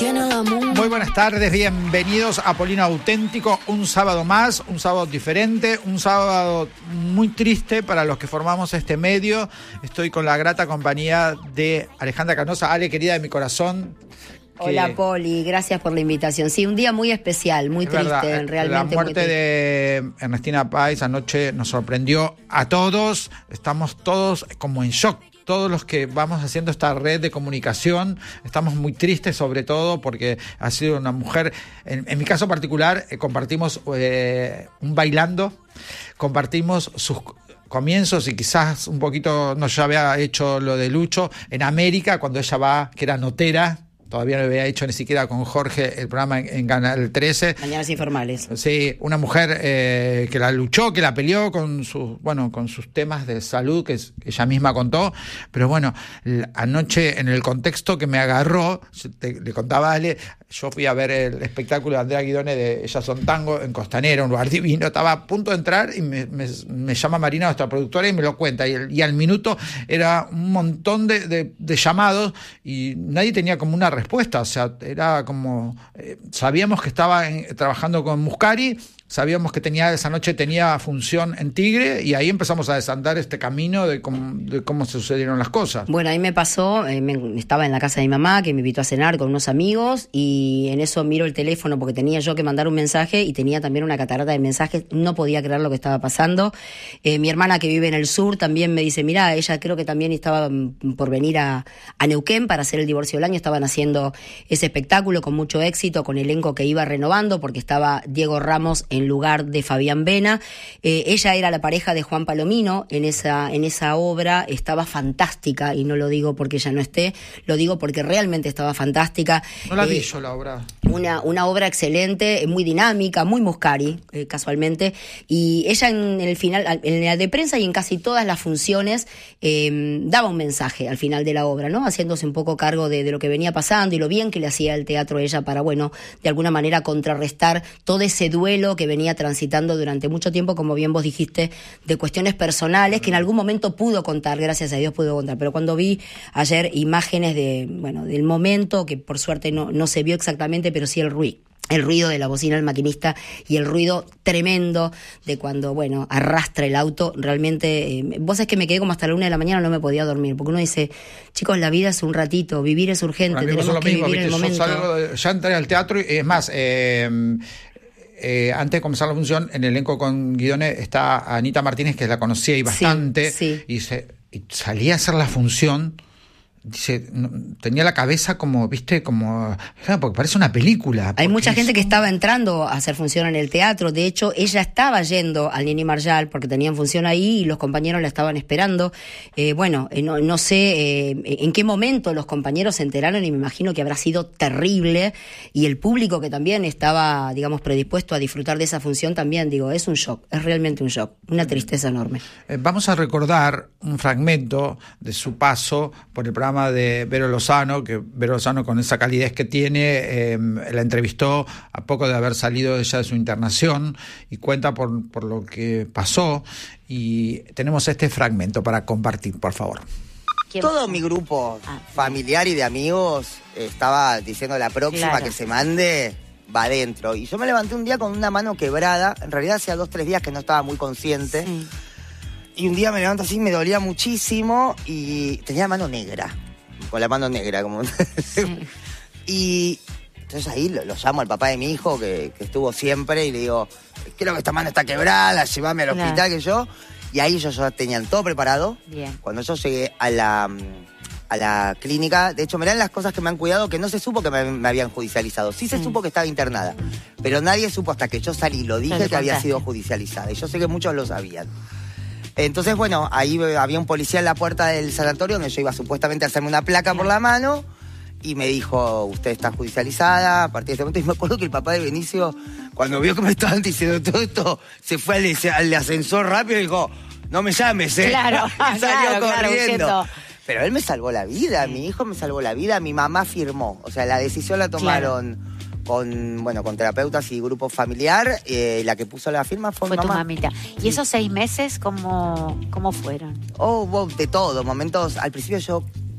tiene la mundo. Muy buenas tardes, bienvenidos a Polino Auténtico, un sábado más, un sábado diferente, un sábado muy triste para los que formamos este medio. Estoy con la grata compañía de Alejandra Canosa. Ale, querida de mi corazón. Hola Poli, gracias por la invitación. Sí, un día muy especial, muy triste, verdad, realmente. La muerte de Ernestina Páez anoche nos sorprendió a todos, estamos todos como en shock. Todos los que vamos haciendo esta red de comunicación estamos muy tristes, sobre todo porque ha sido una mujer, en mi caso particular, compartimos un bailando, compartimos sus comienzos y quizás un poquito nos ya había hecho lo de Lucho en América, cuando ella va, que era notera. Todavía no había hecho ni siquiera con Jorge el programa en Canal 13. Mañanas Informales. Sí, una mujer que la luchó, que la peleó con sus temas de salud que ella misma contó. Pero bueno, anoche en el contexto que me agarró, le contaba a Ale, yo fui a ver el espectáculo de Andrea Guidone de Ellas Son Tango en Costanera, un lugar divino. Estaba a punto de entrar y me llama Marina, nuestra productora, y me lo cuenta. Y al minuto era un montón de llamados y nadie tenía como una respuesta. O sea, era como sabíamos que estaba trabajando con Muscari, sabíamos que esa noche tenía función en Tigre, y ahí empezamos a desandar este camino de cómo sucedieron las cosas. Bueno, ahí me pasó, estaba en la casa de mi mamá, que me invitó a cenar con unos amigos, y en eso miro el teléfono porque tenía yo que mandar un mensaje y tenía también una catarata de mensajes, no podía creer lo que estaba pasando. Mi hermana, que vive en el sur, también me dice, mirá, ella creo que también estaba por venir a Neuquén para hacer el divorcio del año, estaban haciendo ese espectáculo con mucho éxito, con elenco que iba renovando, porque estaba Diego Ramos en lugar de Fabián Vena. Ella era la pareja de Juan Palomino en esa obra, estaba fantástica, y no lo digo porque ella no esté, lo digo porque realmente estaba fantástica. No la vi yo la obra. Una obra excelente, muy dinámica, muy Muscari, casualmente, y ella en el final, en la de prensa y en casi todas las funciones, daba un mensaje al final de la obra, ¿no? Haciéndose un poco cargo de lo que venía pasando y lo bien que le hacía el teatro a ella para, bueno, de alguna manera contrarrestar todo ese duelo que venía transitando durante mucho tiempo, como bien vos dijiste, de cuestiones personales que en algún momento pudo contar, gracias a Dios pudo contar, pero cuando vi ayer imágenes del momento, que por suerte no se vio exactamente, pero sí el ruido de la bocina del maquinista y el ruido tremendo de cuando, arrastra el auto, realmente, vos sabés que me quedé como hasta la 1 de la mañana, no me podía dormir, porque uno dice, chicos, la vida es un ratito, vivir es urgente, tenemos que vivir el momento. Ya entré al teatro y es más, antes de comenzar la función, en el elenco con Guidone está Anita Martínez, que la conocía y bastante, sí. Y salía a hacer la función. Dice, tenía la cabeza como, viste, porque parece una película. Hay mucha gente que estaba entrando a hacer función en el teatro. De hecho, ella estaba yendo al Nini Marshall porque tenían función ahí y los compañeros la estaban esperando. No sé en qué momento los compañeros se enteraron, y me imagino que habrá sido terrible. Y el público, que también estaba, digamos, predispuesto a disfrutar de esa función, también, es un shock, es realmente un shock, una tristeza enorme. Vamos a recordar un fragmento de su paso por el programa de Vero Lozano, que Vero Lozano, con esa calidez que tiene, la entrevistó a poco de haber salido ella de su internación, y cuenta por lo que pasó, y tenemos este fragmento para compartir, por favor. Todo mi grupo familiar y de amigos estaba diciendo, la próxima que se mande va adentro, y yo me levanté un día con una mano quebrada. En realidad hacía 2-3 días que no estaba muy consciente, y un día me levanto así, me dolía muchísimo y tenía la mano negra, con la mano negra como y entonces ahí lo llamo al papá de mi hijo, que estuvo siempre, y le digo, creo que esta mano está quebrada, llévame al hospital, y ahí ellos ya tenían todo preparado. Bien. Cuando yo llegué a la clínica, de hecho, mirá las cosas que me han cuidado, que no se supo que me habían judicializado. Sí se supo que estaba internada, pero nadie supo hasta que yo salí y lo dije que había sido judicializada, y yo sé que muchos lo sabían. Entonces, ahí había un policía en la puerta del sanatorio donde yo iba supuestamente a hacerme una placa por la mano, y me dijo, usted está judicializada a partir de este momento. Y me acuerdo que el papá de Benicio, cuando vio que me estaban diciendo todo esto, se fue al ascensor rápido y dijo, no me llames, Claro, y salió corriendo. Claro, pero él me salvó la vida, mi hijo me salvó la vida, mi mamá firmó. O sea, la decisión la tomaron con terapeutas y grupo familiar. La que puso la firma fue mi mamá. Tu mamita. ¿Y esos 6 meses cómo fueron? Hubo de todo, momentos. Al principio yo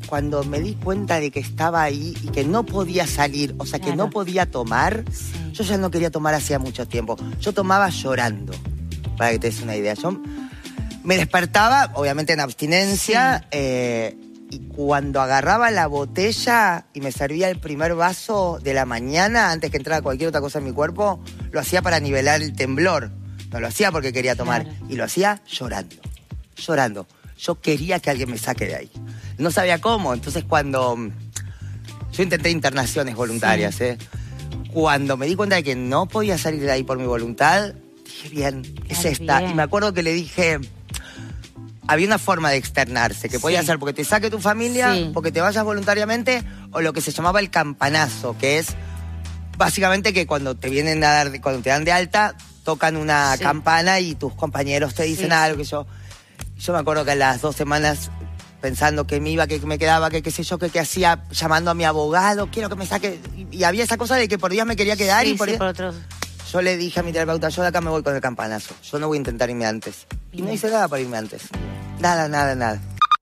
cuando me di cuenta de que estaba ahí y que no podía salir, o sea, que no podía tomar, yo ya no quería tomar hacía mucho tiempo. Yo tomaba llorando, para que te des una idea. Yo me despertaba, obviamente en abstinencia, y cuando agarraba la botella y me servía el primer vaso de la mañana, antes que entrara cualquier otra cosa en mi cuerpo, lo hacía para nivelar el temblor. No lo hacía porque quería tomar. Y lo hacía llorando. Yo quería que alguien me saque de ahí. No sabía cómo. Entonces cuando... Yo intenté internaciones voluntarias, Cuando me di cuenta de que no podía salir de ahí por mi voluntad, dije, bien, es esta. Bien. Y me acuerdo que le dije... Había una forma de externarse, que podía ser porque te saque tu familia, porque te vayas voluntariamente, o lo que se llamaba el campanazo, que es básicamente que cuando te vienen a dar, cuando te dan de alta, tocan una campana y tus compañeros te dicen algo. Que yo me acuerdo que a las 2 semanas, pensando que me iba, que me quedaba, que qué sé yo, que hacía, llamando a mi abogado, quiero que me saque. Y había esa cosa de que por Dios me quería quedar y por otros. Yo le dije a mi terapeuta, yo de acá me voy con el campanazo. Yo no voy a intentar irme antes. Y no hice nada para irme antes. Nada.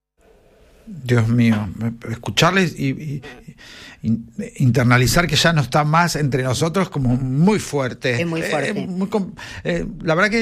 Dios mío, escucharles y internalizar que ya no está más entre nosotros como muy fuerte. Es muy fuerte. La verdad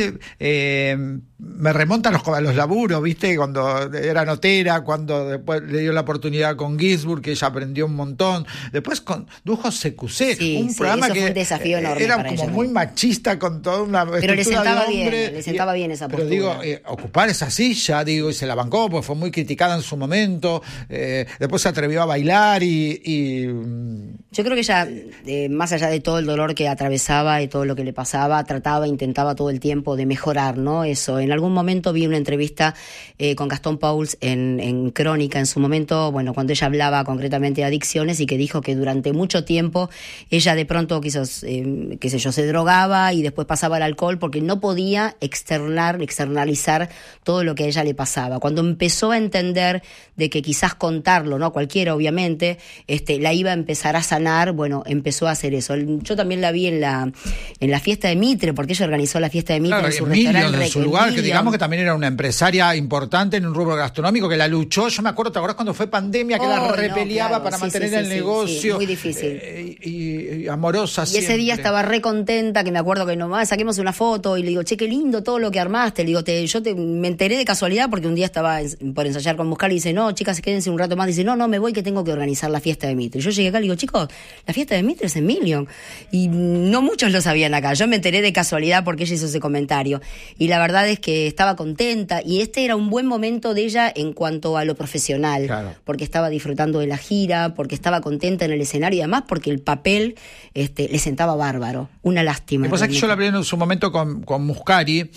que me remonta a los laburos, ¿viste? Cuando era notera, cuando después le dio la oportunidad con Ginsburg, que ella aprendió un montón. Después condujo CQC, un programa eso que fue un desafío enorme era para como ella, muy machista con toda una pero le sentaba de hombre, le sentaba bien esa postura. Pero digo, ocupar esa silla, y se la bancó, porque fue muy criticada en su momento. Después se atrevió a bailar y yo creo que ella, más allá de todo el dolor que atravesaba y todo lo que le pasaba, intentaba todo el tiempo de mejorar, ¿no? Eso. En algún momento vi una entrevista con Gastón Pauls en Crónica, en su momento, bueno, cuando ella hablaba concretamente de adicciones y que dijo que durante mucho tiempo ella de pronto qué sé yo, se drogaba y después pasaba al alcohol porque no podía externalizar todo lo que a ella le pasaba. Cuando empezó a entender de que quizás contarlo, ¿no? Cualquiera, obviamente, la iba a empezar a sanar, bueno, empezó a hacer eso. Yo también la vi en la fiesta de Mitre, porque ella organizó la fiesta de Mitre en su restaurante. En su lugar, que digamos que también era una empresaria importante en un rubro gastronómico, que la luchó. Yo me acuerdo, ¿te acordás cuando fue pandemia? Que la repeliaba para mantener el negocio. Muy difícil. Y amorosa siempre. Y ese día estaba re contenta, que me acuerdo que nomás saquemos una foto y le digo, che, qué lindo todo lo que armaste. Le digo, me enteré de casualidad porque un día estaba por ensayar con Muscari y dice, no, chicas, quédense un rato más. Dice, no, me voy que tengo que organizar la fiesta de Mitre. Yo llegué acá y le digo, chicos, la fiesta de Mitre es en Million. Y no muchos lo sabían acá. Yo me enteré de casualidad porque ella hizo ese comentario. Y la verdad es que estaba contenta. Y era un buen momento de ella en cuanto a lo profesional. Claro. Porque estaba disfrutando de la gira, porque estaba contenta en el escenario y además porque el papel le sentaba bárbaro. Una lástima. Lo que pasa es que yo la hablé en su momento con Muscari.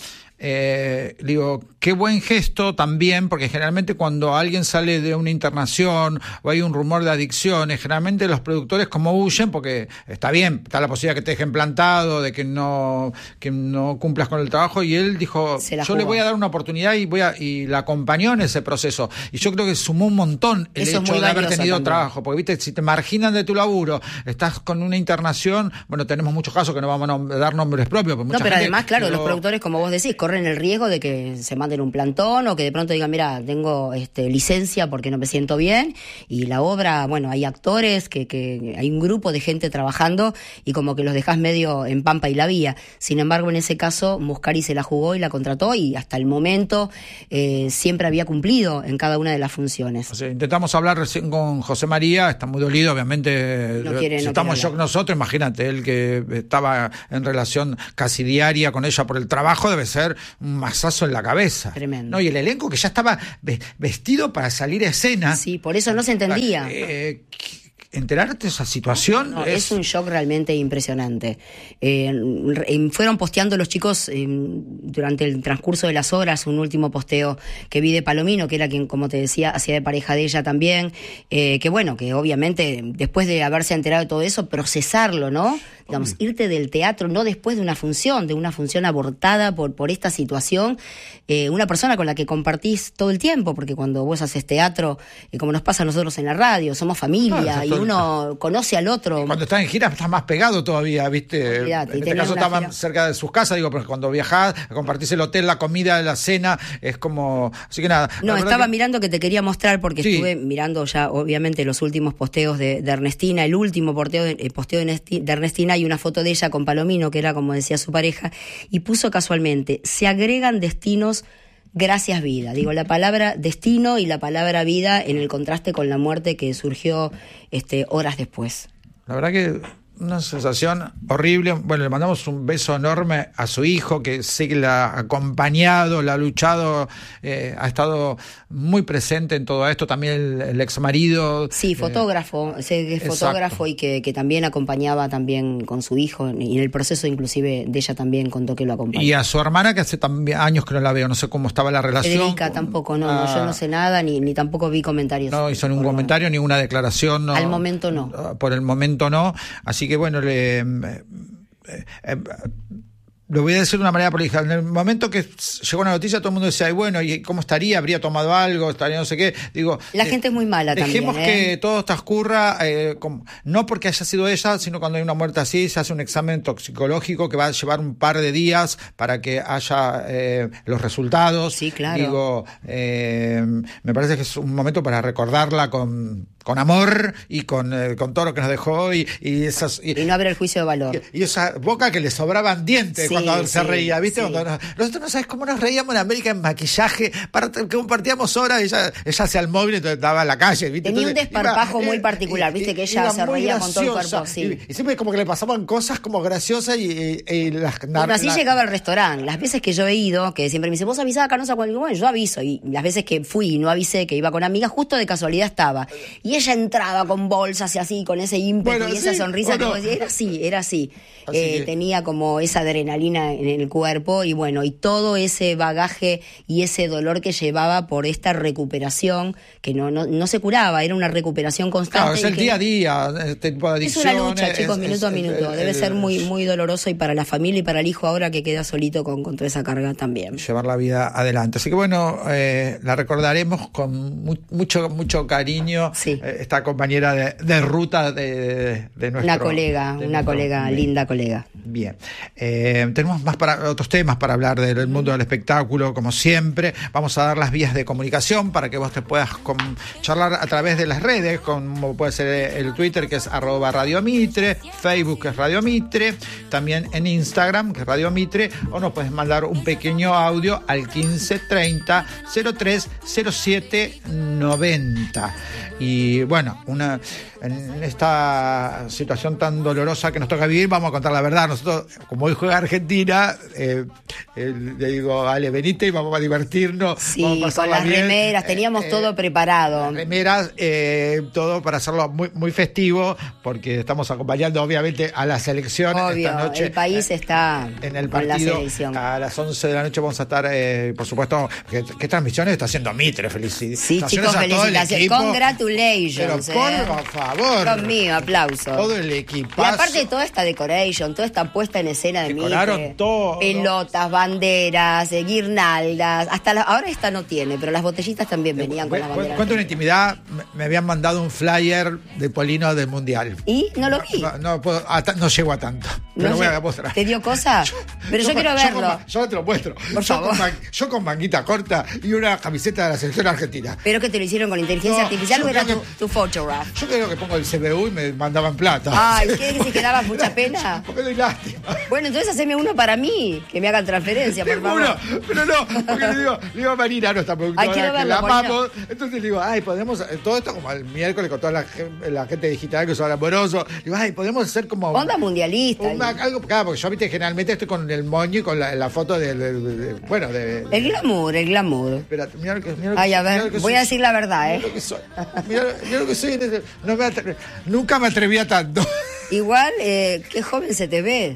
Digo, qué buen gesto también, porque generalmente cuando alguien sale de una internación o hay un rumor de adicciones, generalmente los productores como huyen, porque está bien, está la posibilidad que te dejen plantado, de que no cumplas con el trabajo, y él dijo, yo le voy a dar una oportunidad y la acompañó en ese proceso, y yo creo que sumó un montón el hecho de haber tenido también trabajo, porque viste, si te marginan de tu laburo, estás con una internación, bueno, tenemos muchos casos que no vamos a dar nombres propios, pero además, claro, los productores, como vos decís, corren el riesgo de que se manden un plantón o que de pronto digan, mira, tengo licencia porque no me siento bien, y la obra, bueno, hay actores, que hay un grupo de gente trabajando y como que los dejás medio en pampa y la vía. Sin embargo, en ese caso, Muscari se la jugó y la contrató y hasta el momento siempre había cumplido en cada una de las funciones. O sea, intentamos hablar recién con José María, está muy dolido, obviamente, estamos en shock nosotros, imagínate, él que estaba en relación casi diaria con ella por el trabajo, debe ser un mazazo en la cabeza. Tremendo. No, y el elenco que ya estaba vestido para salir a escena. Sí, por eso no se entendía. Enterarte de esa situación es un shock realmente impresionante. Fueron posteando los chicos durante el transcurso de las horas un último posteo que vi de Palomino, que era quien, como te decía, hacía de pareja de ella también, que bueno, que obviamente después de haberse enterado de todo eso, procesarlo, ¿no? digamos, irte del teatro, no después de una función abortada por esta situación, una persona con la que compartís todo el tiempo, porque cuando vos haces teatro, como nos pasa a nosotros en la radio, somos familia, y uno conoce al otro. Y cuando estás en gira estás más pegado todavía, ¿viste? Olvidate, en este caso estaban gira cerca de sus casas, digo, porque cuando viajás, compartís el hotel, la comida, la cena, es como... Así que nada. No, estaba mirando que te quería mostrar, porque estuve mirando ya, obviamente, los últimos posteos de Ernestina, el último posteo de Ernestina, y una foto de ella con Palomino, que era, como decía, su pareja, y puso casualmente, se agregan destinos gracias vida. Digo, la palabra destino y la palabra vida en el contraste con la muerte que surgió horas después. La verdad que una sensación horrible. Bueno, le mandamos un beso enorme a su hijo, que sé que la ha acompañado, la ha luchado, ha estado muy presente en todo esto. También el ex marido. Sí, fotógrafo, sé que es fotógrafo y que también acompañaba también con su hijo, y en el proceso inclusive de ella también contó que lo acompañó. Y a su hermana, que hace también años que no la veo, no sé cómo estaba la relación. Federica tampoco, no, yo no sé nada, ni tampoco vi comentarios. No hizo ningún comentario, ninguna declaración. No, al momento no. Por el momento no. Así que bueno, lo voy a decir de una manera prolija. En el momento que llegó la noticia, todo el mundo decía, ay, bueno, ¿y cómo estaría? ¿Habría tomado algo? ¿Estaría no sé qué? Digo, la gente es muy mala también. Dejemos que todo transcurra, no porque haya sido ella, sino cuando hay una muerte así, se hace un examen toxicológico que va a llevar un par de días para que haya los resultados. Sí, claro. Digo, me parece que es un momento para recordarla con amor y con todo lo que nos dejó y no haber el juicio de valor. Y esa boca que le sobraban dientes cuando se reía, ¿viste? Sí. Nosotros no sabes cómo nos reíamos en América en maquillaje, que compartíamos horas, ella hacía el móvil y entonces estaba en la calle, ¿viste? Tenía un desparpajo muy particular, ¿viste? Que ella se reía con todo el cuerpo, sí. Y siempre como que le pasaban cosas como graciosas y bueno, así llegaba al restaurante. Las veces que yo he ido, que siempre me dice, vos avisás acá, no sé cuál, bueno, yo aviso. Y las veces que fui y no avisé, que iba con amigas, justo de casualidad estaba. Y ella entraba con bolsas y así, con ese ímpetu y esa sonrisa que vos decís, era así. Tenía como esa adrenalina en el cuerpo y bueno, y todo ese bagaje y ese dolor que llevaba por esta recuperación que no se curaba, era una recuperación constante. Claro, es el día a día, este tipo de adicciones. Es una lucha, chicos, minuto a minuto. Debe ser muy, muy doloroso, y para la familia y para el hijo ahora que queda solito con toda esa carga también. Llevar la vida adelante. Así que bueno, la recordaremos con mucho cariño. Sí. Esta compañera de ruta de nuestro... Una colega, linda colega. Bien. Tenemos otros temas para hablar del mundo del espectáculo, como siempre. Vamos a dar las vías de comunicación para que vos te puedas charlar a través de las redes, como puede ser el Twitter, que es @radiomitre, Facebook, que es Radio Mitre, también en Instagram, que es Radio Mitre, o nos puedes mandar un pequeño audio al 1530 03 07 90. Y bueno, en esta situación tan dolorosa que nos toca vivir, vamos a contar la verdad. Nosotros, como hoy juega Argentina, le digo, Ale, venite y vamos a divertirnos. Sí, vamos a pasarla con las bien. remeras, teníamos todo preparado. Las remeras, todo para hacerlo muy, muy festivo, porque estamos acompañando obviamente a la selección. Obvio, esta noche. el país está en el con partido. La selección. A las 11 de la noche vamos a estar, por supuesto, ¿qué transmisiones está haciendo Mitre? Sí, chicos, felicitaciones. Congratulations. Pero por favor. Conmigo, aplausos. Todo el equipazo. Y aparte de toda esta decoration, toda esta puesta en escena de Mitre, todo. Pelotas, banderas, guirnaldas, ahora esta no tiene, pero las botellitas también venían con la bandera. Cuento una intimidad, me habían mandado un flyer de Polino del Mundial. ¿Y? No lo vi. No llego a tanto. Pero voy a mostrar. ¿Te dio cosa? Pero yo quiero verlo. Yo te lo muestro. Por favor. Yo con manguita corta y una camiseta de la selección argentina. ¿Pero que te lo hicieron con inteligencia artificial o era tu photograph? Yo creo que pongo el CBU y me mandaban plata. Ay, ¿qué? ¿Se quedaba mucha pena? Porque doy lástima. Bueno, entonces haceme uno para mí, que me hagan transferencia, por favor. Pero no, porque le digo a Marina, nuestra productora, que la amamos. Entonces le digo, podemos, todo esto como el miércoles con toda la gente digital que son amorosos. Digo, podemos hacer como... Onda mundialista. Algo, claro, porque yo, viste, generalmente estoy con el moño y con la foto del bueno, de... El glamour. Espérate, mira lo que Ay, a ver, voy a decir la verdad, Mira lo que soy. Mira lo que soy. Nunca me atrevía tanto. Igual, qué joven se te ve.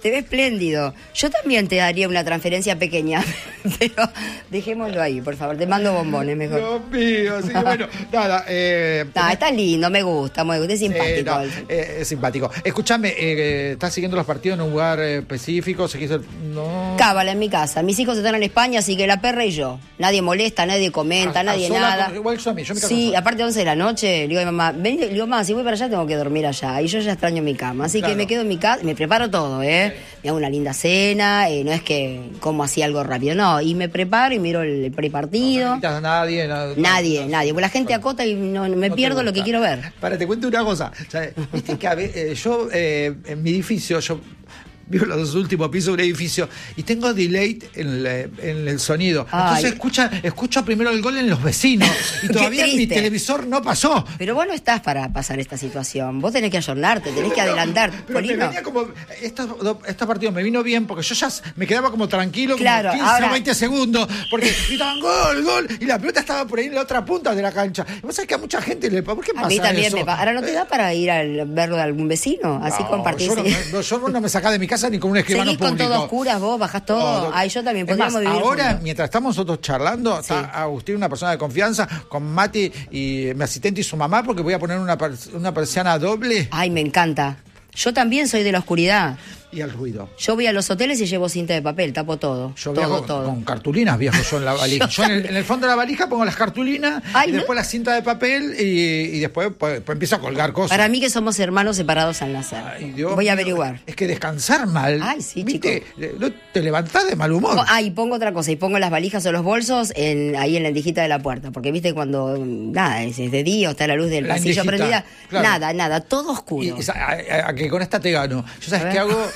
Te ve espléndido. Yo también te daría una transferencia pequeña, pero dejémoslo ahí, por favor. Te mando bombones mejor. Dios mío, sí, bueno, nada. Está lindo, me gusta, es simpático. Es simpático. Escúchame, ¿estás siguiendo los partidos en un lugar específico? No. Cábala en mi casa. Mis hijos están en España, así que la perra y yo. Nadie molesta, nadie comenta, nadie nada. Igual yo a mí, yo me caso sí, sola. aparte 11 de la noche, le digo a mi mamá, ven, le digo, mamá, si voy para allá tengo que dormir allá. Y yo ya extraño mi cama. Así que me quedo en mi casa, me preparo todo, Me hago una linda cena, no es que como así algo rápido, no. Y me preparo y miro el prepartido. No invitas a nadie. Nadie. Porque la gente acota y no me pierdo lo que quiero ver. Para, te cuento una cosa. Viste que yo, en mi edificio, yo vivo en los 2 últimos pisos de un edificio y tengo delay en el sonido. Ay. Entonces escucho primero el gol en los vecinos y todavía mi televisor no pasó. Pero vos no estás para pasar esta situación. Vos tenés que ayornarte, tenés que adelantar. Pero me venía como... Estos partidos me vino bien porque yo ya me quedaba como tranquilo, claro, como 15 o 20 segundos, porque gritaban gol, y la pelota estaba por ahí en la otra punta de la cancha. Y vos sabés que a mucha gente le pasa. ¿Por qué pasa eso? A mí también me pasa. Ahora, ¿no te da para ir a verlo de algún vecino? Así compartís. Yo no me sacás de mi casa ni con un escribano público. ¿Seguís con todo oscuras vos? ¿Bajás todo? Ay, yo también. Podríamos vivir ahora, juntos. mientras estamos nosotros charlando, está Agustín, una persona de confianza, con Mati y mi asistente y su mamá, porque voy a poner una persiana doble. Ay, me encanta. Yo también soy de la oscuridad. Y al ruido. Yo voy a los hoteles y llevo cinta de papel, tapo todo. Yo viajo todo. Con cartulinas, viajo yo en la valija. Yo en el fondo de la valija pongo las cartulinas, y después la cinta de papel y después pues empiezo a colgar cosas. Para mí que somos hermanos separados al nacer. Voy a averiguar. Es que descansar mal. Ay, sí, ¿viste? No te levantás de mal humor. Y pongo otra cosa, y pongo las valijas o los bolsos ahí en la endijita de la puerta, porque viste cuando es de día o está la luz del pasillo endijita, prendida, claro. nada, todo oscuro. Y a que con esta te gano. Yo sabes qué hago,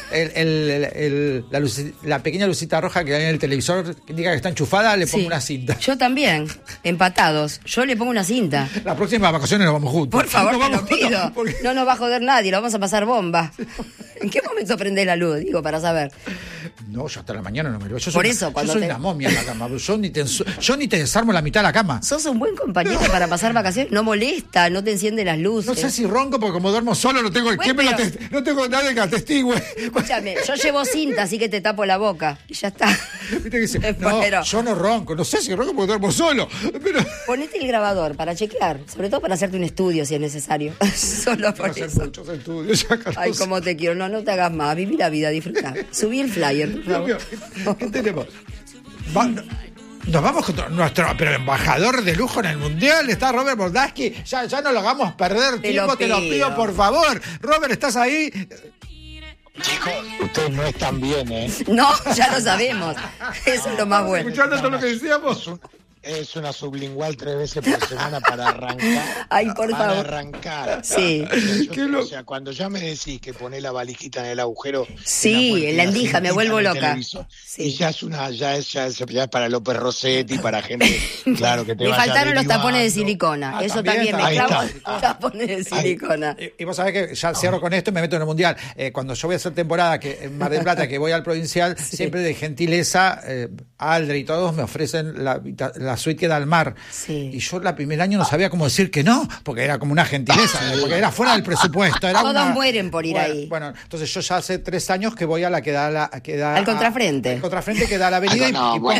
la pequeña lucita roja que hay en el televisor que indica que está enchufada, le pongo una cinta. Yo también, empatados. Yo le pongo una cinta. Las próximas vacaciones nos vamos juntos. Por favor, nos te lo pido. Porque... No nos va a joder nadie, lo vamos a pasar bomba. ¿En qué momento prende la luz? Digo, para saber. No, yo hasta la mañana no me lo veo. Yo soy una momia en la cama. Yo ni te desarmo la mitad de la cama. Sos un buen compañero para pasar vacaciones. No molesta, no te enciende las luces. No sé si ronco porque como duermo solo no tengo no tengo nadie que atestigue. Escúchame, yo llevo cinta, así que te tapo la boca. Y ya está. ¿Viste que dice? No, yo no ronco. No sé si ronco porque duermo solo. Pero... Ponete el grabador para chequear. Sobre todo para hacerte un estudio si es necesario. Solo por eso. Hacer muchos estudios ya, ay, cómo te quiero. No te hagas más. Viví la vida, disfruta. Subí el flyer, por favor. ¿Qué tenemos? Nos vamos con nuestro embajador de lujo en el Mundial, está Robert Moldaski. Ya no lo hagamos perder tiempo, te lo pido, por favor. Robert, ¿estás ahí? Chicos, ustedes no están bien, ¿eh? No, ya lo sabemos. Eso es lo más bueno. ¿Escuchando todo lo que decíamos? Es una sublingual 3 veces por semana para arrancar. Ay, por para favor. arrancar. Sí. O sea, cuando ya me decís que ponés la valijita en el agujero. Sí, en la endija, me vuelvo loca. Sí. Y ya es para López Rossetti, para gente, claro, que te me vaya faltaron los derivando. tapones de silicona. Eso también me clavo tapones de silicona. Y vos sabés que ya cierro con esto y me meto en el Mundial. Cuando yo voy a hacer temporada en Mar del Plata, que voy al provincial, siempre de gentileza, Aldre y todos me ofrecen la suite que da al mar. Sí. Y yo el primer año no sabía cómo decir que no, porque era como una gentileza, porque era fuera del presupuesto. Todos mueren por ir ahí. Bueno, entonces yo ya hace 3 años que voy a la que da al contrafrente. Al contrafrente que da a la avenida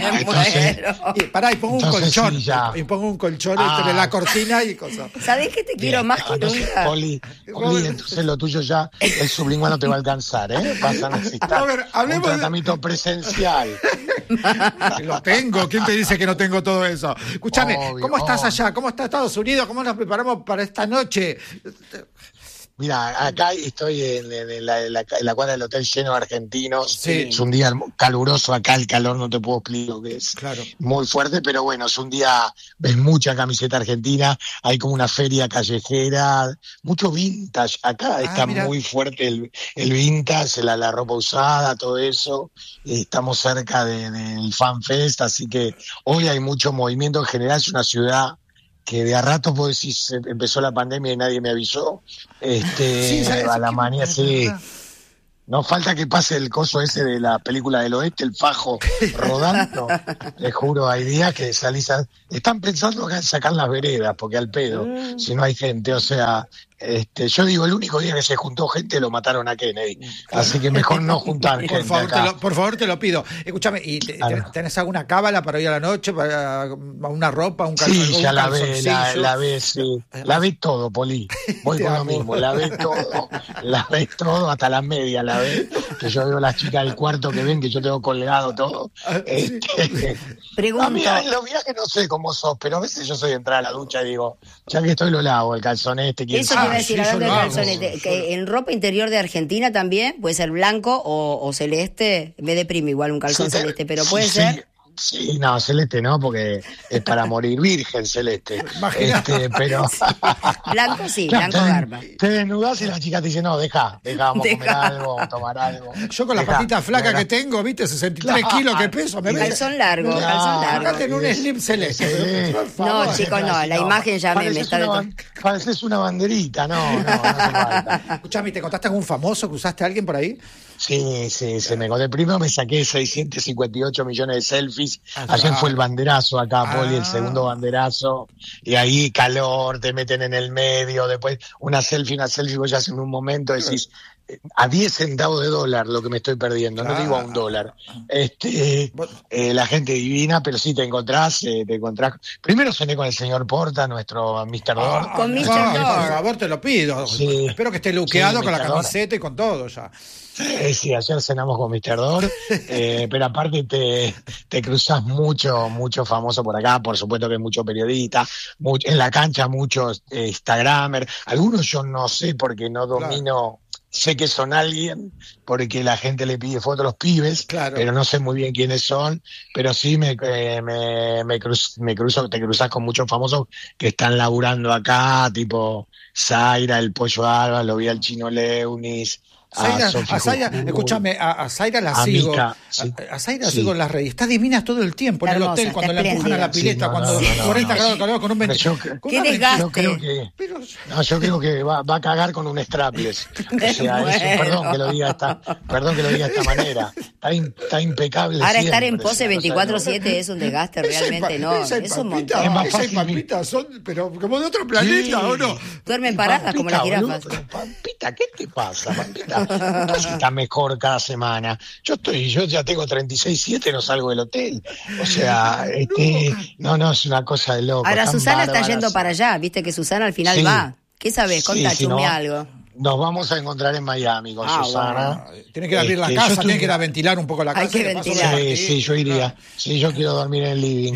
y pongo un colchón. Sí, y pongo un colchón entre la cortina y cosas. ¿Sabés que te quiero más que nunca? Poli, entonces lo tuyo ya, el sublingual no te va a alcanzar, ¿eh? Vas a necesitar un tratamiento presencial. Lo tengo. ¿Quién te dice que no tengo todo eso? Escúchame, ¿cómo estás allá? ¿Cómo está Estados Unidos? ¿Cómo nos preparamos para esta noche? Mira, acá estoy en la cuadra del hotel lleno de argentinos. Sí. Es un día caluroso, acá el calor no te puedo explicar lo que es. Claro. Muy fuerte, pero bueno, es un día, ves mucha camiseta argentina, hay como una feria callejera, mucho vintage. Acá está muy fuerte el vintage, la ropa usada, todo eso. Estamos cerca del Fan Fest, así que hoy hay mucho movimiento. En general es una ciudad que de a ratos vos decís, empezó la pandemia y nadie me avisó. A la mañana, sí. No falta que pase el coso ese de la película del oeste, el fajo rodando. Te juro, hay días que salís están pensando acá en sacar las veredas, porque al pedo, si no hay gente, o sea, Yo digo, el único día que se juntó gente lo mataron a Kennedy. Así que mejor no juntar gente por favor, te lo pido. Escúchame, ¿y tenés alguna cábala para hoy a la noche? ¿Para una ropa, un calzoncillo? Sí, ya la ve, sí. La ve todo, Poli. Voy con lo mismo, la ve todo, hasta las medias la ve. Que yo veo las chicas del cuarto que ven que yo tengo colgado todo. Pregunto. A mí en los viajes no sé cómo sos, pero a veces yo soy de entrar a la ducha y digo, ya que estoy lo lavo, el calzón ¿quién Eso sabe? te iba a decir, hablando de calzonete, que en ropa interior de Argentina también puede ser blanco o celeste. Me deprime igual un calzón celeste, pero puede ser. Sí, no, celeste no, porque es para morir virgen celeste. Pero blanco sí, blanco garba. Te desnudás y la chica te dice, no, deja, vamos a comer algo, vamos a tomar algo. Yo con la patita flaca que tengo, viste, 63 kilos que peso, me ves. Calzón largo. Acá tengo un slip celeste. No, chicos, no, la imagen ya me está... Pareces una banderita, no hace falta. Escuchame, ¿te contaste algún famoso que usaste a alguien por ahí? Sí, se me conté. Primero me saqué 658 millones de selfies. Ayer fue el banderazo acá, Poli, el segundo banderazo. Y ahí calor, te meten en el medio. Después una selfie, vos ya hace en un momento decís, a 10 centavos de dólar lo que me estoy perdiendo, no digo a $1. La gente divina, pero sí te encontrás. Primero cené con el señor Porta, nuestro Mr. Door. Con Mr. Door. Por favor, te lo pido. Sí. Espero que esté luqueado con la camiseta y con todo ya. Sí, ayer cenamos con Mr. Door, pero aparte te cruzás mucho famoso por acá, por supuesto que hay mucho periodista, en la cancha muchos Instagramer, algunos yo no sé porque no domino, sé que son alguien, porque la gente le pide fotos a los pibes, pero no sé muy bien quiénes son, pero sí te cruzás con muchos famosos que están laburando acá, tipo Zaira, el Pollo Alba, lo vi al Chino Leunis. Escúchame, a Zaira la sigo. A Zaira sigo en las redes. Está divina todo el tiempo en el hotel, cuando la empujan a la pileta, cuando 40 grados de calor con un ¿Qué desgaste? Yo creo que va a cagar con un strapless. O sea, perdón que lo diga de esta manera. Está impecable. Ahora estar en pose 24/7 es un desgaste realmente, no. Es un montón. Esas papitas son, pero como de otro planeta, ¿o no? Duermen paradas como las jirafas. Pampita, ¿qué te pasa, Pampita? Está mejor cada semana. Yo ya tengo 36,7, no salgo del hotel. O sea, no, es una cosa de loco. Ahora Susana está yendo para allá, viste que Susana al final va. ¿Qué sabés? Contá, chumé algo. Nos vamos a encontrar en Miami con Susana. Bueno. Tiene que abrir la casa, tiene que ir a ventilar un poco la casa. Hay que ventilar. Sí, yo iría. Sí, yo quiero dormir en el living.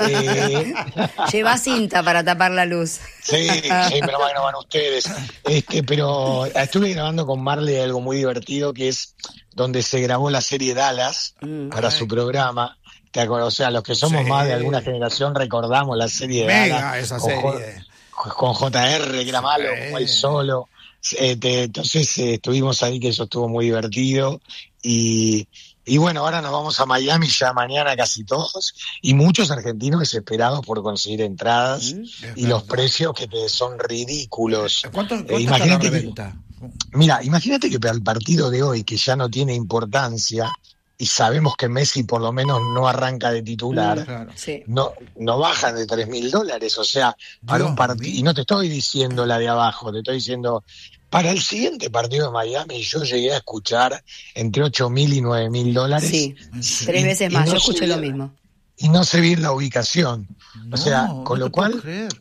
Lleva cinta para tapar la luz. Sí, pero bueno, van ustedes. Pero estuve grabando con Marley algo muy divertido, que es donde se grabó la serie Dallas para su programa. O sea, los que somos más de alguna generación recordamos la serie de Dallas. Esa serie. Con JR, que era malo, como él solo. Entonces estuvimos ahí, que eso estuvo muy divertido. Y bueno, ahora nos vamos a Miami ya mañana casi todos, y muchos argentinos desesperados por conseguir entradas, y los precios que son ridículos. ¿Cuánto está la reventa? Mira, imagínate que para el partido de hoy, que ya no tiene importancia, y sabemos que Messi por lo menos no arranca de titular, no bajan de $3.000, o sea, para un partido, y no te estoy diciendo la de abajo, te estoy diciendo, para el siguiente partido de Miami yo llegué a escuchar entre $8.000 y $9.000. Sí, 3 veces más, yo escuché lo mismo. Y no sé bien la ubicación, o sea, con lo cual...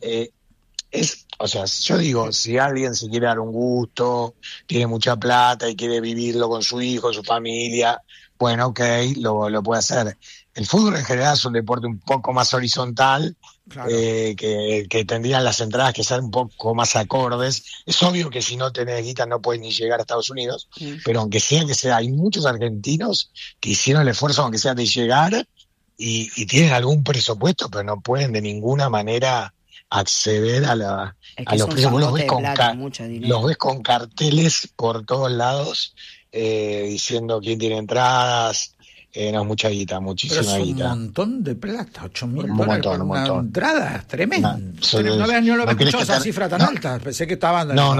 O sea, yo digo, si alguien se quiere dar un gusto, tiene mucha plata y quiere vivirlo con su hijo, su familia, bueno, ok, lo puede hacer. El fútbol en general es un deporte un poco más horizontal, que tendrían las entradas que ser un poco más acordes. Es obvio que si no tenés guita no puedes ni llegar a Estados Unidos, pero aunque sea que sea, hay muchos argentinos que hicieron el esfuerzo, aunque sea de llegar, y tienen algún presupuesto, pero no pueden de ninguna manera acceder a los precios. Los ves con carteles por todos lados diciendo quién tiene entradas. No es mucha guita, muchísima guita. Pero es un montón de plata, $8.000 por una entrada, tremendo. No había escuchado esa cifra tan alta, pensé que estaban... No.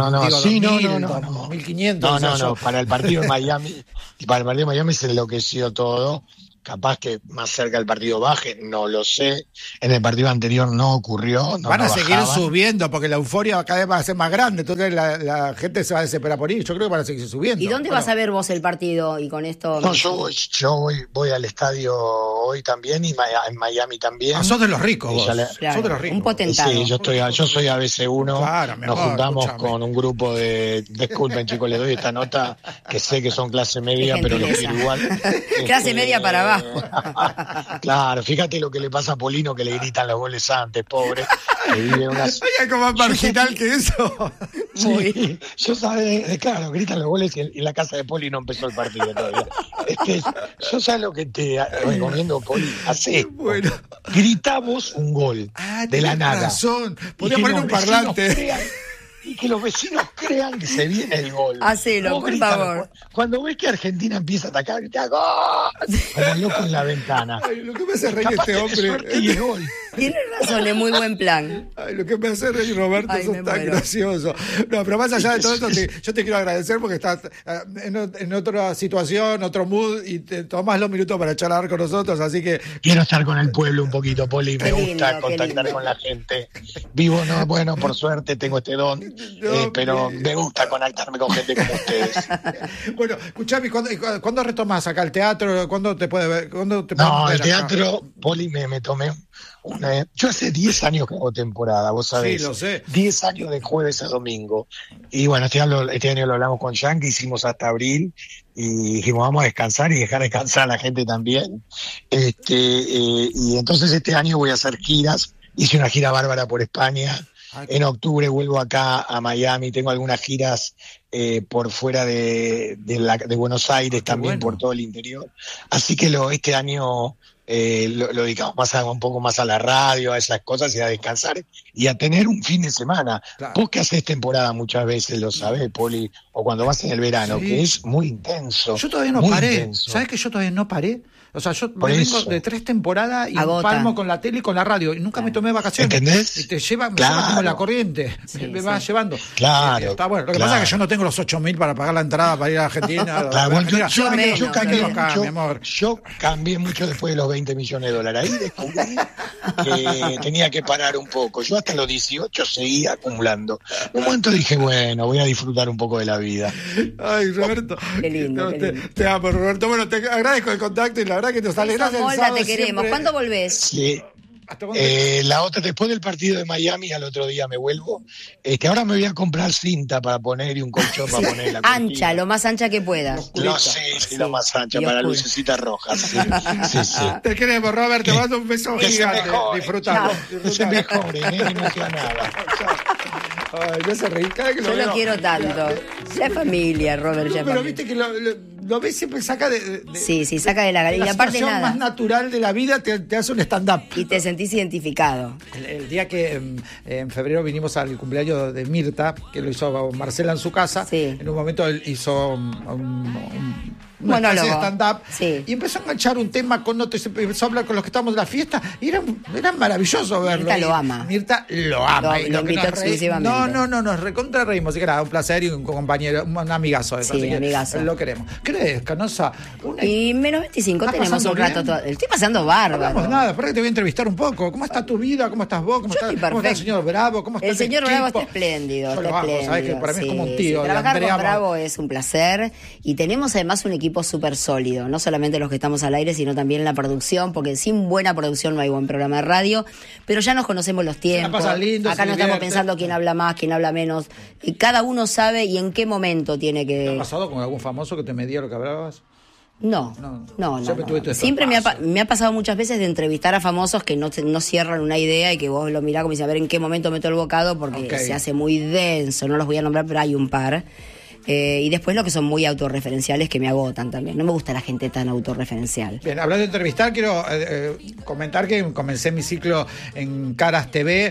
1.500. No, para el partido de Miami, se enloqueció todo. capaz que más cerca del partido baje, no lo sé. En el partido anterior no ocurrió. Van a seguir subiendo porque la euforia cada vez va a ser más grande, entonces la gente se va a desesperar por ir. Yo creo que van a seguir subiendo. ¿Y dónde vas a ver vos el partido? Y con esto... No, yo voy al estadio hoy también y en Miami también. Sos de los ricos vos. Claro, sos de los ricos. Un potentado. Sí, yo soy ABC1. Claro, nos juntamos con un grupo de... Disculpen, chicos, les doy esta nota que sé que son clase media, pero los quiero igual. Clase media para abajo. Claro, fíjate lo que le pasa a Polino, que le gritan los goles antes, pobre. Que vive unas... Hay como más marginal que eso. Sí, yo claro, gritan los goles y en la casa de Poli no empezó el partido todavía. Yo sé lo que te recomiendo, Poli, hace. Bueno. Gritamos un gol de la nada. Razón. Podría poner un parlante. Y que los vecinos crean que se viene el gol. Hacelo, por favor. Cuando ves que Argentina empieza a atacar, grita ¡gol! Como loco en la ventana. Ay, lo que me hace reír este hombre. Y el gol. Tienes razón, es muy buen plan. Ay, lo que me hace reír, Roberto, sos tan gracioso. No, pero más allá de todo esto, yo te quiero agradecer porque estás en otra situación, otro mood, y te tomás los minutos para charlar con nosotros, así que... Quiero estar con el pueblo un poquito, Poli, me gusta lindo, contactar con la gente. Vivo, bueno, por suerte tengo este don. Pero me gusta conectarme con gente como ustedes. Bueno, escuchame, ¿cuándo retomás acá el teatro? ¿Cuándo te puede ver? El teatro, Poli, me tomé yo hace 10 años que hago temporada, vos sabés. Sí, lo sé. 10 años de jueves a domingo. Y bueno, este año lo hablamos con Yankee, hicimos hasta abril y dijimos vamos a descansar y dejar descansar a la gente también. Y entonces este año voy a hacer giras. Hice una gira bárbara por España. En octubre vuelvo acá a Miami, tengo algunas giras por fuera de Buenos Aires, también por todo el interior. Así que este año lo dedicamos un poco más a la radio, a esas cosas y a descansar y a tener un fin de semana. Claro. Vos que haces temporada muchas veces, lo sabés, Poli, o cuando vas en el verano, que es muy intenso. Yo todavía no paré. ¿Sabés que yo todavía no paré? O sea, yo vengo de 3 temporadas y palmo con la tele y con la radio y nunca me tomé vacaciones. ¿Entendés? Y me lleva como la corriente, me va llevando. Claro. Está bueno. Lo que pasa es que yo no tengo los 8.000 para pagar la entrada para ir a Argentina. Yo cambié mucho después de los $20 millones. Ahí descubrí que tenía que parar un poco. Yo hasta los 18 seguía acumulando. Un momento dije, bueno, voy a disfrutar un poco de la vida. Ay, Roberto. Qué lindo. Te amo, Roberto. Bueno, te agradezco el contacto y la verdad que nos alegras el sábado. Te queremos. Siempre... ¿Cuándo volvés? Sí. La otra, después del partido de Miami, al otro día me vuelvo. Ahora me voy a comprar cinta para poner y un colchón para poner la cortina. Ancha, lo más ancha que puedas. Sí, lo más ancha, para lucecitas rojas. Sí. Te queremos, Robert, te mando un beso gigante. Disfrutalo. Que se mejore, no sea nada. Ay, no se reí. Yo lo quiero tanto. Ya es familia, Robert. Pero viste que lo ves siempre saca de sí, saca de la galería. La aparte situación nada más natural de la vida te hace un stand-up. Y te sentís identificado. El día que en febrero vinimos al cumpleaños de Mirta, que lo hizo Marcela en su casa, en un momento él hizo un monólogo, stand-up, y empezó a enganchar un tema empezó a hablar con los que estábamos en la fiesta, y era maravilloso verlo. Mirta lo ama. Mirta lo ama. Lo invitó exclusivamente. No, nos recontra reímos, y que era un placer y un compañero, un amigazo. Sí, amigazo. Lo queremos. ¿Crees, Canosa? Y menos 25 tenemos un rato todo. Estoy pasando bárbaro. No hablamos nada, espera que te voy a entrevistar un poco. ¿Cómo está tu vida? ¿Cómo estás vos? ¿Cómo está el señor Bravo? ¿Cómo está el señor Bravo? Está espléndido. Yo lo amo, sabes que para mí es como un tío. Trabajar con Bravo es un placer, y tenemos además un equipo súper sólido, no solamente los que estamos al aire, sino también la producción, porque sin buena producción no hay buen programa de radio, pero ya nos conocemos los tiempos. Acá no estamos pensando quién habla más, quién habla menos, y cada uno sabe y en qué momento tiene que... ¿Te ha pasado con algún famoso que te medía lo que hablabas? No. Siempre me ha pasado muchas veces de entrevistar a famosos que no cierran una idea y que vos lo mirás como dices, a ver en qué momento meto el bocado, porque se hace muy denso, no los voy a nombrar, pero hay un par. Y después lo que son muy autorreferenciales, que me agotan también. No me gusta la gente tan autorreferencial. Bien, hablando de entrevistar, quiero comentar que comencé mi ciclo en Caras TV.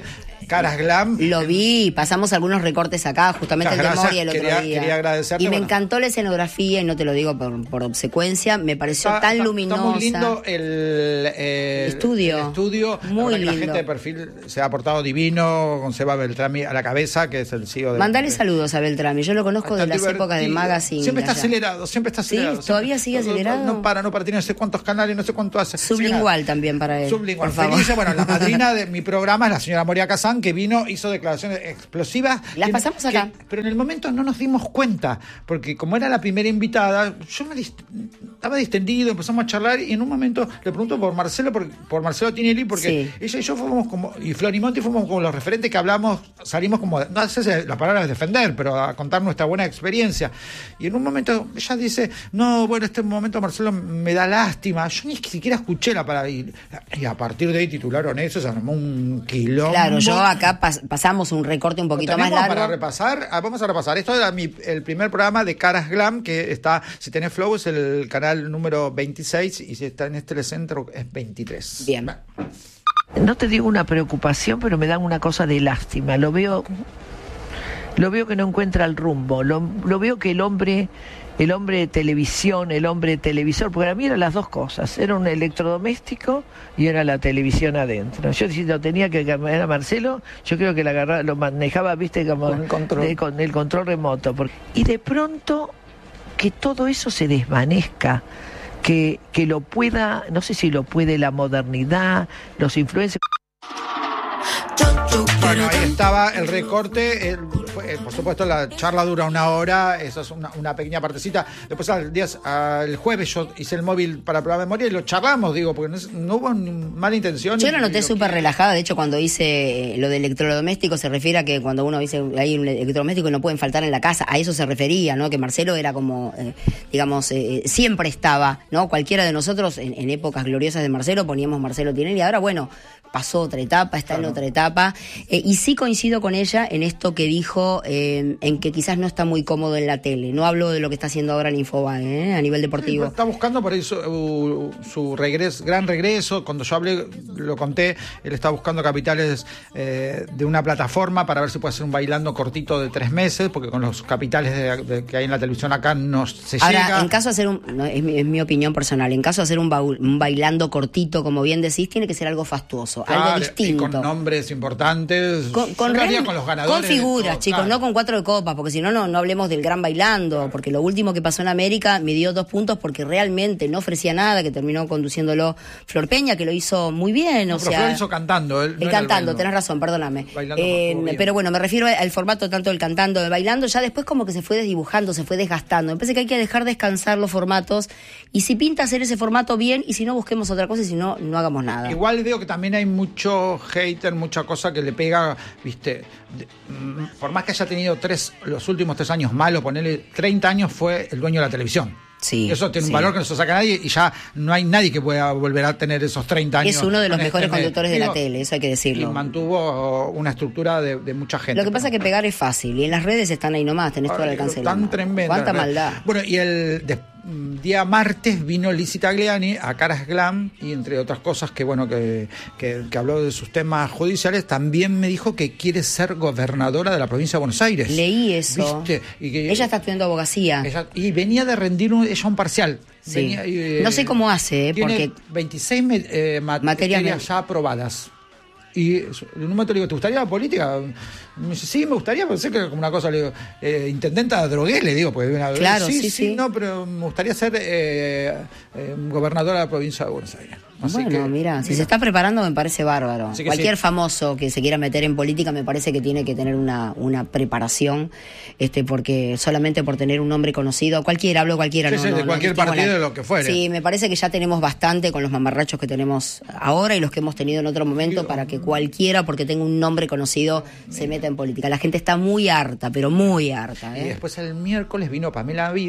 Caras Glam. Lo vi, pasamos algunos recortes acá, justamente el de Moria el otro día. Quería agradecerte. Y me encantó la escenografía, y no te lo digo por obsecuencia, me pareció tan luminosa. Está muy lindo el estudio. El estudio. Muy lindo. La gente de Perfil se ha portado divino, con Seba Beltrami a la cabeza, que es el CEO de... Mandale saludos a Beltrami, yo lo conozco de las épocas de Magazine. Siempre está acelerado. ¿Sí? ¿Todavía sigue acelerado? No para, tiene no sé cuántos canales, no sé cuánto hace. Sublingual también para él. Sublingual. Feliz, bueno, la madrina de mi programa es la señora Moria Kazán, que vino, hizo declaraciones explosivas. Las pasamos acá. Pero en el momento no nos dimos cuenta, porque como era la primera invitada, yo estaba distendido, empezamos a charlar, y en un momento le pregunto por Marcelo Tinelli, porque ella y yo fuimos como, y Florimonti fuimos como los referentes que hablamos, salimos como, no sé si la palabra es defender, pero a contar nuestra buena experiencia. Y en un momento ella dice, no, bueno, este momento Marcelo me da lástima. Yo ni siquiera escuché la palabra, y a partir de ahí titularon eso, se armó un quilombo. Claro, yo acá pasamos un recorte un poquito más largo. Para repasar, vamos a repasar. Esto era el primer programa de Caras Glam, que está, si tenés Flow, es el canal número 26, y si está en este Telecentro es 23. Bien. No te digo una preocupación, pero me dan una cosa de lástima. Lo veo que no encuentra el rumbo. Lo veo que el hombre de televisión, el hombre televisor, porque para mí eran las dos cosas, era un electrodoméstico y era la televisión adentro. Yo si lo tenía que cambiar a Marcelo, yo creo que lo manejaba, viste, como con el control remoto. Y de pronto que todo eso se desvanezca, que lo pueda, no sé si lo puede la modernidad, los influencers. Bueno, ahí estaba el recorte, por supuesto la charla dura 1 hora, eso es una pequeña partecita. Después el jueves yo hice el móvil para el programa de Moria y lo charlamos, digo, porque no hubo mala intención. Yo lo noté súper relajada, de hecho cuando hice lo del electrodoméstico se refiere a que cuando uno dice hay un electrodoméstico y no pueden faltar en la casa, a eso se refería, ¿no? Que Marcelo era como, siempre estaba, ¿no? Cualquiera de nosotros en épocas gloriosas de Marcelo poníamos Marcelo Tinelli, ahora bueno, pasó otra etapa, está en otra etapa, y sí coincido con ella en esto que dijo, en que quizás no está muy cómodo en la tele. No hablo de lo que está haciendo ahora en Infobae, a nivel deportivo. Está buscando por eso su gran regreso. Cuando yo hablé, lo conté, él está buscando capitales de una plataforma para ver si puede hacer un bailando cortito de 3 meses, porque con los capitales que hay en la televisión acá no se llega. Ahora, en caso de hacer es mi opinión personal, en caso de hacer un bailando cortito, como bien decís, tiene que ser algo fastuoso, algo distinto. Y con nombres importantes, con los ganadores. Con figuras, chicos, no con 4 de copas, porque si no hablemos del gran bailando, porque lo último que pasó en América me dio 2 puntos porque realmente no ofrecía nada, que terminó conduciéndolo Flor Peña, que lo hizo muy bien. No, pero Flor hizo cantando. Él cantando, tenés razón, perdóname. Pero bueno, me refiero al formato tanto del cantando, del bailando, ya después como que se fue desdibujando, se fue desgastando. Me parece que hay que dejar descansar los formatos, y si pinta hacer ese formato bien, y si no busquemos otra cosa, y si no, no hagamos nada. Igual veo que también hay mucho hater, mucha cosa que le pega, viste, por más que haya tenido los últimos 3 años malos, ponerle 30 años fue el dueño de la televisión. Sí, eso tiene un valor que no se saca nadie, y ya no hay nadie que pueda volver a tener esos 30 años. Es uno de los mejores conductores de la tele, eso hay que decirlo. Y mantuvo una estructura de mucha gente. Lo que pasa es que pegar es fácil, y en las redes están ahí nomás, tenés todo el alcance de la mano. Tan tremenda. Cuánta maldad. Bueno, y el día martes vino Lizzy Tagliani a Caras Glam, y entre otras cosas que habló de sus temas judiciales, también me dijo que quiere ser gobernadora de la provincia de Buenos Aires. Leí eso. ¿Viste? Y que ella está estudiando abogacía. Y venía de rendir ella un parcial. Sí. No sé cómo hace, tiene porque 26 materias ya aprobadas. Y en un momento le digo, ¿te gustaría la política? Me dice, sí, me gustaría, pero sé que como una cosa, le digo, intendenta drogué, le digo, pues claro, sí, no, pero me gustaría ser gobernadora de la provincia de Buenos Aires. Así mira, si se está preparando me parece bárbaro. Cualquier famoso que se quiera meter en política me parece que tiene que tener una preparación, porque solamente por tener un nombre conocido, hablo cualquiera, de cualquier partido, de lo que fuere. Sí, me parece que ya tenemos bastante con los mamarrachos que tenemos ahora y los que hemos tenido en otro momento para que cualquiera, porque tenga un nombre conocido, se meta en política. La gente está muy harta, pero muy harta. Y después el miércoles vino Pamela Vid,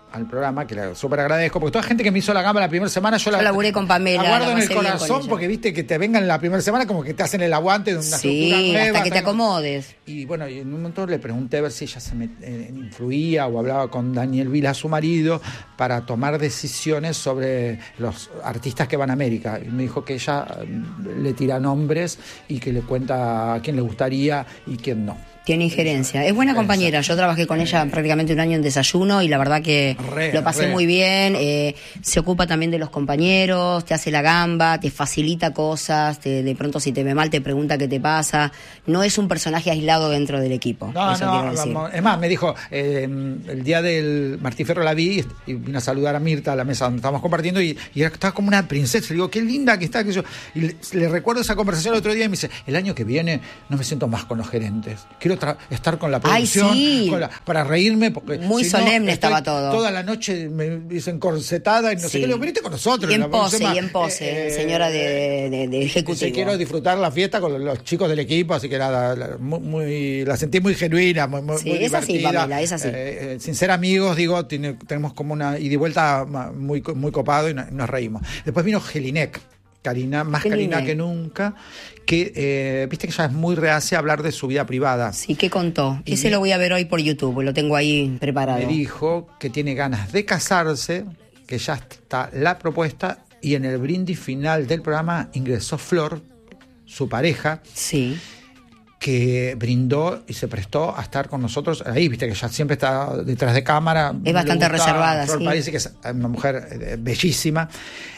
al programa, que le súper agradezco, porque toda gente que me hizo la gamba la primera semana, yo laburé con Pamela. La guardo en el corazón, porque viste que te vengan la primera semana como que te hacen el aguante de una estructura nueva. Hasta que te acomodes. Y bueno, y en un momento le pregunté a ver si ella influía o hablaba con Daniel Vila, su marido, para tomar decisiones sobre los artistas que van a América. Y me dijo que ella le tira nombres y que le cuenta a quién le gustaría y quién no. Tiene injerencia. Es buena compañera. Yo trabajé con ella prácticamente un año en Desayuno y la verdad que lo pasé muy bien. Se ocupa también de los compañeros, te hace la gamba, te facilita cosas, de pronto si te ve mal te pregunta qué te pasa. No es un personaje aislado dentro del equipo. No, es más, me dijo, el día del Martín Fierro la vi y vino a saludar a Mirta a la mesa donde estábamos compartiendo y estaba como una princesa. Le digo, qué linda que está. Que yo. Y le recuerdo esa conversación el otro día y me dice, el año que viene no me siento más con los gerentes. Quiero estar con la producción. Ay, sí. Para reírme. Porque muy solemne estaba todo. Toda la noche me dicen corsetada y no sé qué. Le digo, venite con nosotros. Y en pose, señora de ejecutivo. Quiero disfrutar la fiesta con los chicos del equipo, así que nada, la sentí muy genuina, muy es divertida. Así, Pamela, es así. Sin ser amigos, digo, tenemos como una ida y vuelta muy, muy copado y nos reímos. Después vino Jelinek. Karina que nunca, que viste que ella es muy reacia a hablar de su vida privada. Sí, ¿qué contó? Ese lo voy a ver hoy por YouTube, lo tengo ahí preparado. Me dijo que tiene ganas de casarse, que ya está la propuesta, y en el brindis final del programa ingresó Flor, su pareja. Sí. Que brindó y se prestó a estar con nosotros ahí, viste que ella siempre está detrás de cámara. Es bastante reservada, Flor sí. Parece que es una mujer bellísima.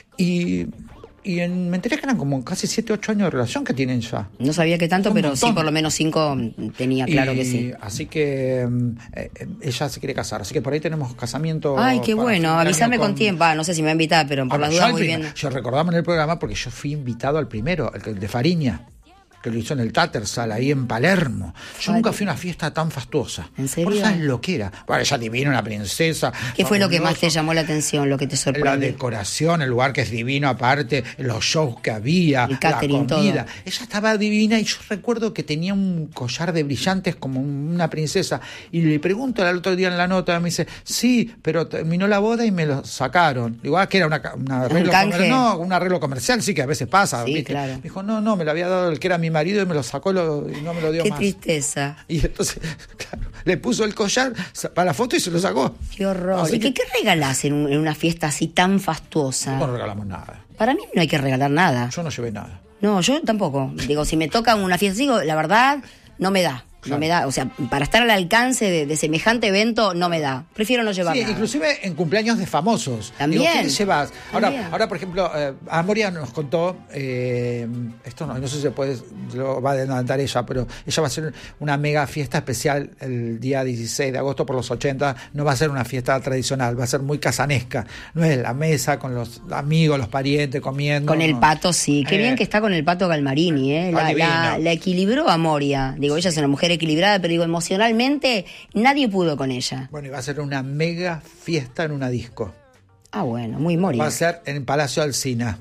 Me enteré que eran como casi 7, 8 años de relación que tienen ya. No sabía que tanto, pero sí, por lo menos 5 tenía claro que sí. Así que ella se quiere casar. Así que por ahí tenemos casamiento. Ay, qué bueno. Avísame con tiempo. No sé si me va a invitar, pero por las dudas muy bien. Yo recordamos en el programa porque yo fui invitado al primero, el de Fariña, que lo hizo en el Tattersall, ahí en Palermo. Yo nunca fui a una fiesta tan fastuosa. ¿En serio? Por eso es lo que era. Bueno, ella divina, una princesa. ¿Qué fue lo que más te llamó la atención, lo que te sorprendió? La decoración, el lugar que es divino, aparte, los shows que había, el catering, la comida. todo. Ella estaba divina y yo recuerdo que tenía un collar de brillantes como una princesa. Y le pregunto al otro día en la nota, me dice, sí, pero terminó la boda y me lo sacaron. Digo, que era un arreglo comercial. No, un arreglo comercial, sí, que a veces pasa. Sí, ¿viste? claro. Me dijo, no, me lo había dado el que era mi marido y me lo sacó y no me lo dio Qué más. Qué tristeza. Y entonces, claro, le puso el collar para la foto y se lo sacó. Qué horror. ¿Y qué regalás en una fiesta así tan fastuosa? No regalamos nada. Para mí no hay que regalar nada. Yo no llevé nada. No, yo tampoco. Digo, si me toca una fiesta, digo, la verdad, no me da. Claro. No me da, o sea, para estar al alcance de semejante evento, no me da. Prefiero no llevar nada. Inclusive en cumpleaños de famosos. También. Digo, ¿qué te llevas? Ahora, por ejemplo, Amoria nos contó, esto no sé si se puede, lo va a adelantar ella, pero ella va a hacer una mega fiesta especial el día 16 de agosto por los 80. No va a ser una fiesta tradicional, va a ser muy casanesca. No es la mesa con los amigos, los parientes, comiendo. Con el Pato, sí. Qué bien que está con el Pato Galmarini, ¿eh? La equilibró a Moria. Digo, ella es una mujer equilibrada, pero digo, emocionalmente nadie pudo con ella. Bueno, y va a ser una mega fiesta en una disco. Ah, bueno, muy Moria. Va a ser en Palacio Alsina,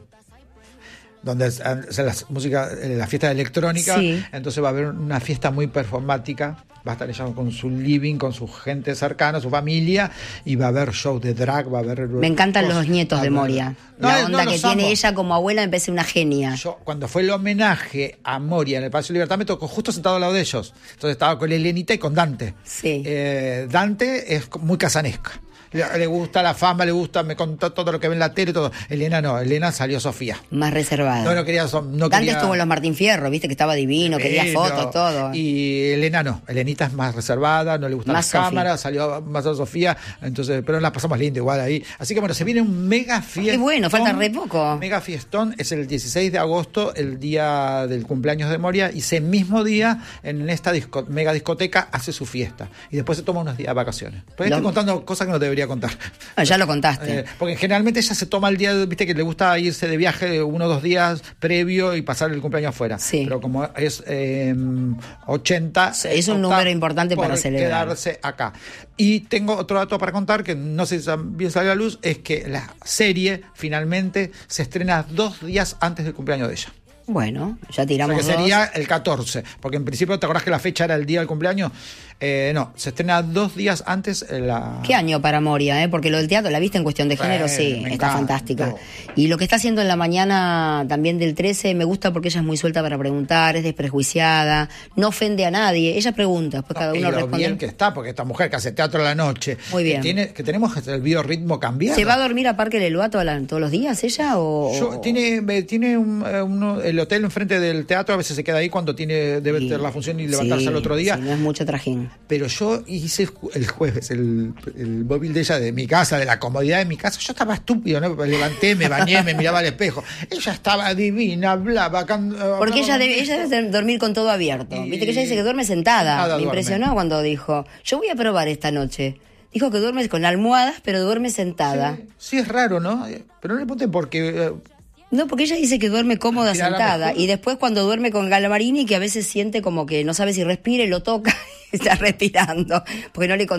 donde hacen la fiesta de electrónica. Sí. Entonces va a haber una fiesta muy performática. Va a estar ella con su living, con su gente cercana, su familia, y va a haber shows de drag, va a haber... Me encantan los nietos de Moria. La onda que tiene ella como abuela me parece una genia. Yo, cuando fue el homenaje a Moria en el Palacio de Libertad, me tocó justo sentado al lado de ellos. Entonces estaba con Elenita y con Dante. Sí. Dante es muy casanesca. Le gusta la fama, me contó todo lo que ve en la tele, todo. Elena no, Elena salió Sofía. Más reservada. No quería. Dante estuvo en los Martín Fierro, viste que estaba divino, quería fotos, todo. Y Elena no, Elenita es más reservada, no le gustan las cámaras, salió más a Sofía, entonces, pero la pasamos lindo igual ahí. Así que bueno, se viene un mega fiestón. Qué bueno, falta re poco. Mega fiestón, es el 16 de agosto, el día del cumpleaños de Moria, y ese mismo día, en esta mega discoteca, hace su fiesta. Y después se toma unos días de vacaciones. Pero estoy contando cosas que no debería contar. Ya lo contaste. Porque generalmente ella se toma el día, viste que le gusta irse de viaje 1 o 2 días previo y pasar el cumpleaños afuera. Sí. Pero como es 80... Es un número importante para celebrar. Quedarse acá. Y tengo otro dato para contar, que no sé si bien salió a la luz, es que la serie finalmente se estrena 2 días antes del cumpleaños de ella. Bueno, ya tiramos o sea, que sería el 14, porque en principio, ¿te acordás que la fecha era el día del cumpleaños? No, se estrena 2 días antes la... ¿Qué año para Moria? Porque lo del teatro, la viste en Cuestión de Género, sí, está fantástica. Y lo que está haciendo en la mañana también del 13 me gusta porque ella es muy suelta para preguntar, es desprejuiciada, no ofende a nadie, ella pregunta, después cada uno responde. Bien que está, porque esta mujer que hace teatro a la noche, muy bien. Que tenemos el biorritmo cambiado. ¿Se va a dormir a Parque Leloa todos los días ella? Tiene el hotel enfrente del teatro, a veces se queda ahí cuando debe tener la función y levantarse al otro día. Sí, no es mucho trajín. Pero yo hice el jueves el móvil de ella, de mi casa, de la comodidad de mi casa. Yo estaba estúpido, ¿no? Me levanté, me bañé, me miraba al espejo. Ella estaba divina, hablaba. Porque ella debe dormir con todo abierto. Viste que ella dice que duerme sentada. Me impresionó cuando dijo, yo voy a probar esta noche. Dijo que duerme con almohadas, pero duerme sentada. Sí, es raro, ¿no? Pero no le pregunté por qué... No, porque ella dice que duerme cómoda sentada y después cuando duerme con Galamarini que a veces siente como que no sabe si respira y lo toca y está respirando porque no le